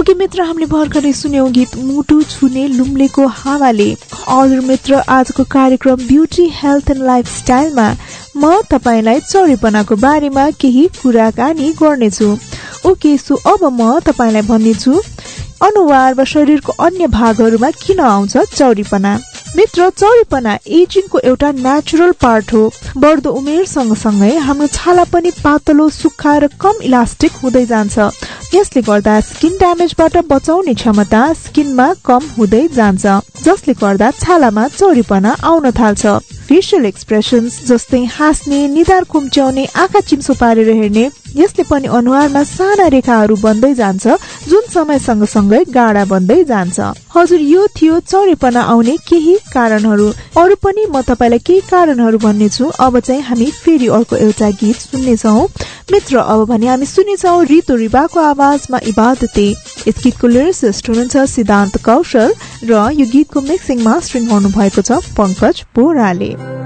Okay मित्र, हामीले भर्खरै सुन्यौं गीत मुटु छुने लुम्लेको हावाले। हजुर मित्र, आजको कार्यक्रम ब्युटी हेल्थ एन्ड लाइफस्टाइलमा म तपाईलाई चौरीपनाको बारेमा केही कुराकानी गर्नेछु। ओके, सो अब म तपाईलाई भन्नेछु अनुहार वा शरीरको अन्य भागहरूमा किन आउँछ चौरीपना। मित्र, चौरीपना एजिङको एउटा नेचुरल पार्ट हो। बढ्दो उमेर सँगसँगै हाम्रो छाला पनि पातलो, सुक्खा र कम इलास्टिक हुँदै जान्छ। यसले गर्दा स्किन ड्यामेजबाट बचाउने क्षमता स्किनमा कम हुँदै जान्छ, जसले गर्दा छालामा चौरीपना आउन थाल्छ। फेसियल एक्सप्रेसन्स जस्तै हाँस्ने, निधार खुम्च्याउने, आँखा चिम्सो पारेर हेर्ने, यसले पनि अनुहारमा साना रेखाहरू बन्दै जान्छ, जुन समय सँगसँगै गाढा बन्दै जान्छ। हजुर, यो थियो चौरीपना आउने केही कारणहरू। अरू पनि म तपाईलाई केही कारणहरू भन्नेछु। अब चाहिँ हामी फेरि अर्को एउटा गीत सुन्नेछौँ। मित्र, अब भने हामी सुन्नेछौँ रितु रिबाको आवाजमा इबादते। यस गीतको लिरिसिस्ट हुनुहुन्छ सिद्धान्त कौशल र यो गीतको मिक्सिङ मास्टरिङ गर्नु भएको छ पंकज बोराले।